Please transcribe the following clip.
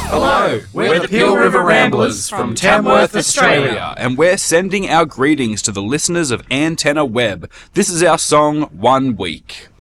Hello, we're the Peel River Ramblers from Tamworth, Australia, and we're sending our greetings to the listeners of Antenna Web. This is our song, 1 Week.